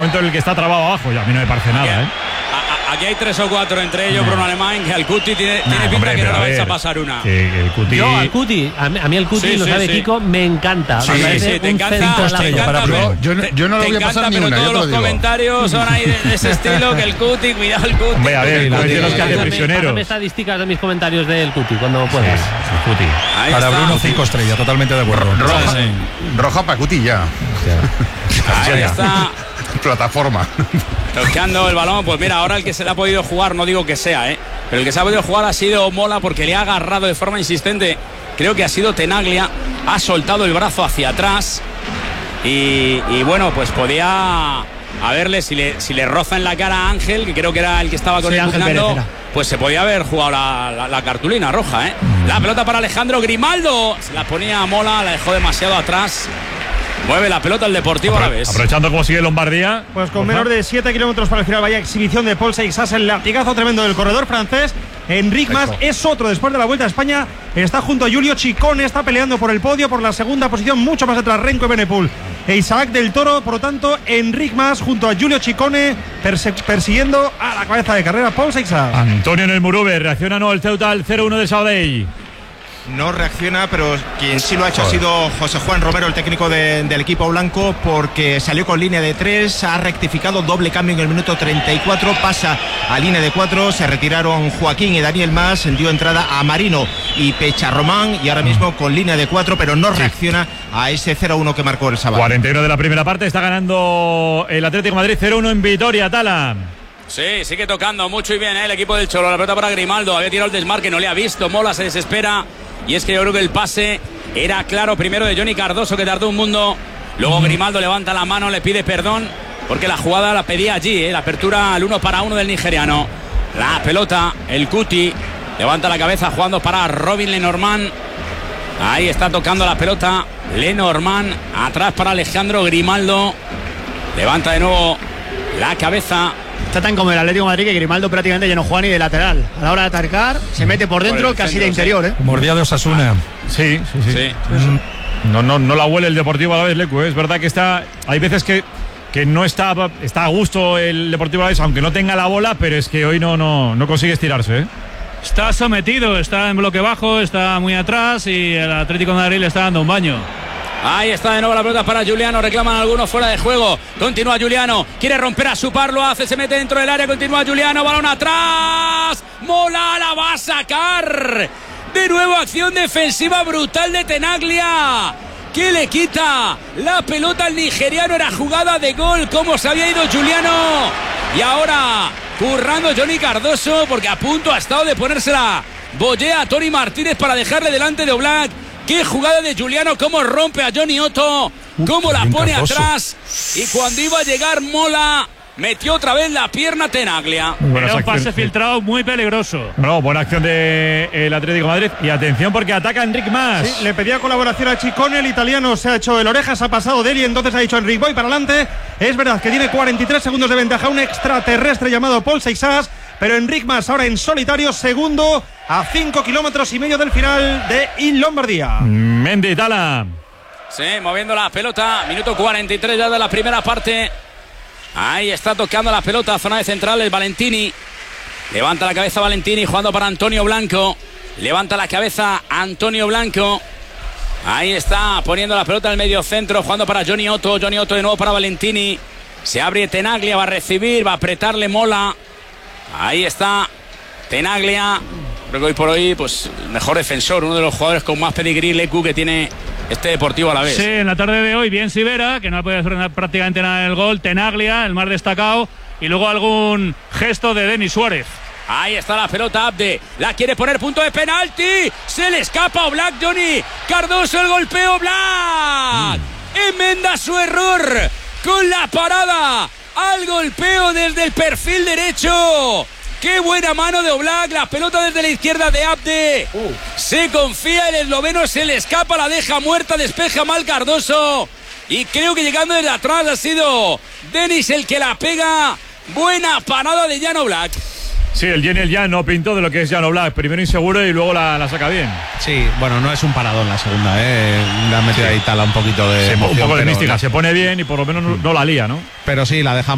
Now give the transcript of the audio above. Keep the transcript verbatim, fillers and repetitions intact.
momento en el que está trabado abajo, y a mí no me parece nada, aquí, ¿eh? a, a, aquí hay tres o cuatro, entre ellos no. Bruno Alemán, que al Cuti tiene, nah, tiene pinta hombre, que no le vais a pasar una. Que, que el Cuti... Yo al Cuti, a mí, a mí el Cuti, sí, lo sí, sabe sí. Kiko, me encanta. Sí, me sí, sí, te encanta. Estrella para yo, yo, yo no lo voy a pasar ni una. Pero todos los comentarios son ahí de, de ese estilo, que el Cuti, cuidado el Cuti. Hombre, a ver, el Cuti nos queda de prisioneros. Pásame estadísticas de mis comentarios del Cuti cuando puedas. Sí, el Cuti. Ahí para está. Bruno, cinco estrellas, totalmente de acuerdo. Roja, sí. roja para Cuti ya. Ahí está. Plataforma. Tocando el balón, pues mira, ahora el que se le ha podido jugar, no digo que sea, ¿eh? Pero el que se ha podido jugar ha sido Mola, porque le ha agarrado de forma insistente. Creo que ha sido Tenaglia. Ha soltado el brazo hacia atrás. Y, y bueno, pues podía a verle si le, si le roza en la cara a Ángel, que creo que era el que estaba con sí, él pugnando, pues se podía haber jugado la, la, la cartulina roja, ¿eh? La pelota para Alejandro Grimaldo. Se la ponía a Mola, la dejó demasiado atrás. Mueve la pelota el Deportivo Apro Alavés. Aprovechando cómo sigue Lombardía. Pues con menos de siete kilómetros para el final, vaya exhibición de Paul Seixas, el latigazo tremendo del corredor francés. Enric Mas es otro después de la Vuelta a España. Está junto a Giulio Ciccone, está peleando por el podio, por la segunda posición, mucho más atrás Renko Evenepoel e Isaac del Toro. Por lo tanto, Enric Mas junto a Giulio Ciccone persiguiendo a la cabeza de carrera Paul Seixas. Antonio en el Murube, reacciona no el Ceuta al cero uno de Sabadell. No reacciona, pero quien sí lo ha hecho Joder. ha sido José Juan Romero, el técnico de, del equipo blanco, porque salió con línea de tres, ha rectificado, doble cambio en el minuto treinta y cuatro, pasa a línea de cuatro, se retiraron Joaquín y Daniel Mas, dio entrada a Marino y Pecharromán, y ahora mismo con línea de cuatro, pero no reacciona a ese cero uno que marcó el sábado. cuarenta y uno de la primera parte, está ganando el Atlético de Madrid cero uno en Vitoria, Tala. Sí, sigue tocando mucho y bien, ¿eh? El equipo del Cholo. La pelota para Grimaldo, había tirado el desmarque, no le ha visto, Mola se desespera. Y es que yo creo que el pase era claro, primero de Johnny Cardoso, que tardó un mundo. Luego Grimaldo levanta la mano, le pide perdón, porque la jugada la pedía allí, ¿eh? La apertura al uno para uno del nigeriano. La pelota, el Cuti levanta la cabeza jugando para Robin Lenormand. Ahí está tocando la pelota Lenormand, atrás para Alejandro Grimaldo. Levanta de nuevo la cabeza. Está tan como el Atlético de Madrid que Grimaldo prácticamente ya no juega ni de lateral. A la hora de atacar, se mete por dentro, por casi centro, de interior, ¿eh? Mordía de Osasuna. Sí, sí, sí. sí. No, no, no la huele el Deportivo Alavés, Lecu, ¿eh? Es verdad que está. Hay veces que, que no está, está a gusto el Deportivo Alavés, aunque no tenga la bola, pero es que hoy no, no, no consigue estirarse, ¿eh? Está sometido, está en bloque bajo, está muy atrás y el Atlético de Madrid le está dando un baño. Ahí está de nuevo la pelota para Juliano, reclaman algunos fuera de juego. Continúa Juliano, quiere romper a Supar, lo hace, se mete dentro del área, continúa Juliano, balón atrás. Mola la va a sacar. De nuevo acción defensiva brutal de Tenaglia, que le quita la pelota al nigeriano. Era jugada de gol, como se había ido Juliano. Y ahora currando Johnny Cardoso, porque a punto ha estado de ponérsela Bollea a Tony Martínez para dejarle delante de Oblak. Qué jugada de Juliano, cómo rompe a Johnny Otto, cómo la pone atrás. Y cuando iba a llegar Mola, metió otra vez la pierna Tenaglia. Era un pase filtrado muy peligroso. No, buena acción del Atlético de Madrid. Y atención porque ataca Enric Mas. Sí, le pedía colaboración a Ciccone, el italiano se ha hecho el orejas, ha pasado de él y entonces ha dicho Enric, voy para adelante. Es verdad que tiene cuarenta y tres segundos de ventaja, un extraterrestre llamado Paul Seixas, pero Enric Mas ahora en solitario, segundo, a cinco kilómetros y medio del final de In Lombardía. Mendy, Tala. Sí, moviendo la pelota, minuto cuarenta y tres ya de la primera parte. Ahí está tocando la pelota, zona de centrales, Valentini. Levanta la cabeza Valentini, jugando para Antonio Blanco. Levanta la cabeza Antonio Blanco. Ahí está poniendo la pelota en el medio centro, jugando para Johnny Otto. Johnny Otto de nuevo para Valentini. Se abre Tenaglia, va a recibir, va a apretarle Mola. Ahí está Tenaglia. Creo que hoy por hoy, pues, mejor defensor, uno de los jugadores con más pedigrí, Lecu, que tiene este Deportivo Alavés. Sí, en la tarde de hoy, bien Sivera, que no ha podido hacer prácticamente nada en el gol. Tenaglia, el más destacado. Y luego algún gesto de Denis Suárez. Ahí está la pelota, Abde. La quiere poner, punto de penalti. Se le escapa a Oblak, Johnny Cardoso, el golpeo, Oblak. Mm. Enmenda su error con la parada al golpeo desde el perfil derecho. Qué buena mano de Oblak, la pelota desde la izquierda de Abde. Uh. Se confía el esloveno, se le escapa, la deja muerta, despeja mal Cardoso. Y creo que llegando desde atrás ha sido Denis el que la pega. Buena parada de Jan Oblak. Sí, el Jan el Jan no pintó de lo que es Jan Oblak. Primero inseguro y luego la, la saca bien. Sí, bueno, no es un paradón la segunda, ¿eh? Le ha metido sí. ahí Tala un poquito de sí, emoción, un poco de mística, la... se pone bien y por lo menos no, no la lía, ¿no? Pero sí, la deja